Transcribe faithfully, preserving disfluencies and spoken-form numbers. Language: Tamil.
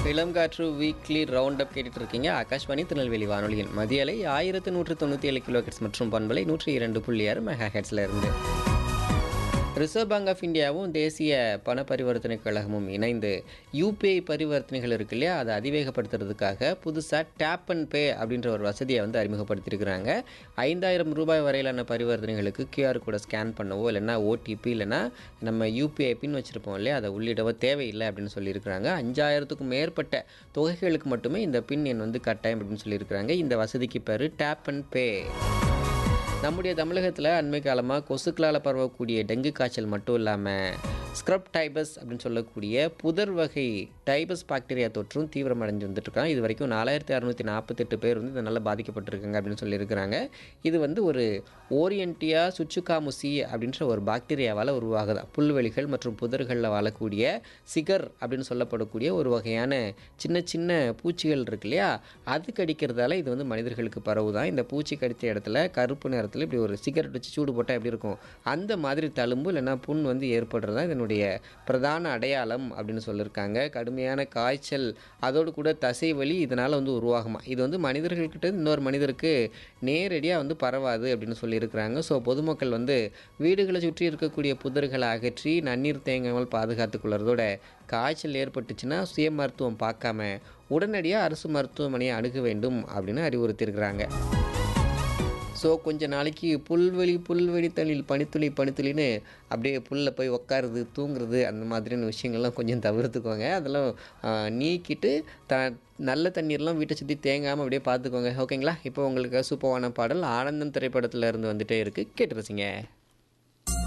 இளம் காற்று வீக்லி ரவுண்ட் அப் கேட்டுட்டு இருக்கீங்க. ஆகாஷ்வாணி திருநெல்வேலி வானொலியின் மதிய அலை ஆயிரத்து நூற்று தொண்ணூற்றி ஏழு கிலோ ஹெட்ஸ் மற்றும் பண்பலை நூற்றி இரண்டு புள்ளி ஆறு மெகா ஹெட்ஸ்ல இருந்து ரிசர்வ் பேங்க் ஆஃப் இந்தியாவும் தேசிய பண பரிவர்த்தனை கழகமும் இணைந்து யூபிஐ பரிவர்த்தனைகள் இருக்கு இல்லையா, அதை அதிவேகப்படுத்துறதுக்காக புதுசாக டேப் அண்ட் பே அப்படின்ற ஒரு வசதியை வந்து அறிமுகப்படுத்தியிருக்கிறாங்க. ஐந்தாயிரம் ரூபாய் வரையிலான பரிவர்த்தனைகளுக்கு கியூஆர் கோடை ஸ்கேன் பண்ணவோ இல்லைன்னா ஓடிபி இல்லைன்னா நம்ம யூபிஐ பின் வச்சுருப்போம் இல்லையா, அதை உள்ளிடவோ தேவையில்லை அப்படின்னு சொல்லியிருக்கிறாங்க. அஞ்சாயிரத்துக்கும் மேற்பட்ட தொகைகளுக்கு மட்டுமே இந்த பின் எண் வந்து கட்டாயம் அப்படின்னு சொல்லியிருக்கிறாங்க. இந்த வசதிக்கு பேர் டேப் அண்ட் பே. நம்முடைய தமிழகத்தில் அண்மை காலமாக கொசுக்களால் பரவக்கூடிய டெங்கு காய்ச்சல் மட்டும் இல்லாமல் ஸ்க்ரப் டைபஸ் அப்படின்னு சொல்லக்கூடிய புதர் வகை டைபஸ் பாக்டீரியா தொற்றும் தீவிரமடைஞ்சு வந்துட்டுருக்காங்க. இது வரைக்கும் நாலாயிரத்தி அறுநூற்றி நாற்பத்தெட்டு பேர் வந்து இதனால் பாதிக்கப்பட்டிருக்காங்க அப்படின்னு சொல்லியிருக்கிறாங்க. இது வந்து ஒரு ஓரியன்டியா சுச்சுகாமுசி அப்படின்ற ஒரு பாக்டீரியாவால் உருவாகுது. புல்வெளிகள் மற்றும் புதர்களில் வாழக்கூடிய சிகர் அப்படின்னு சொல்லப்படக்கூடிய ஒரு வகையான சின்ன சின்ன பூச்சிகள் இருக்கு இல்லையா, அது கடிக்கிறதால இது வந்து மனிதர்களுக்கு பரவுதான். இந்த பூச்சி கடித்த இடத்துல கருப்பு நேரத்தில் இப்படி ஒரு சிகரெட் வச்சு சூடு போட்டால் எப்படி இருக்கும், அந்த மாதிரி தழும்பு இல்லைன்னா புண் வந்து ஏற்படுறது தான் இதனுடைய பிரதான அடையாளம் அப்படின்னு சொல்லியிருக்காங்க. கடுமையான காய்ச்சல் அதோடு கூட தசை வலி இதனால் வந்து உருவாகுமா. இது வந்து மனிதர்கள்கிட்ட இன்னொரு மனிதருக்கு நேரடியாக வந்து பரவாது அப்படின்னு சொல்லியிருக்கிறாங்க. ஸோ பொதுமக்கள் வந்து வீடுகளை சுற்றி இருக்கக்கூடிய புதர்களை அகற்றி நன்னீர் தேங்காமல் பாதுகாத்து கொள்வதோட காய்ச்சல் ஏற்பட்டுச்சுன்னா சுய மருத்துவம் பார்க்காம உடனடியாக அரசு மருத்துவமனையை அணுக வேண்டும் அப்படின்னு அறிவுறுத்தியிருக்கிறாங்க. ஸோ கொஞ்ச நாளைக்கு புல்வெளி புல்வெளி தண்ணில் பனித்துளி பனித்துளின்னு அப்படியே புல்லில் போய் உட்காருது தூங்குறது அந்த மாதிரியான விஷயங்கள்லாம் கொஞ்சம் தவிர்த்துக்கோங்க. அதெல்லாம் நீக்கிட்டு த நல்ல தண்ணீர்லாம் வீட்டை சுற்றி தேங்காமல் அப்படியே பார்த்துக்கோங்க. ஓகேங்களா? இப்போ உங்களுக்கு சூப்பரான பாடல் ஆனந்தம் திரைப்படத்தில் இருந்து வந்துகிட்டே இருக்குது, கேட்டு ரசிங்க.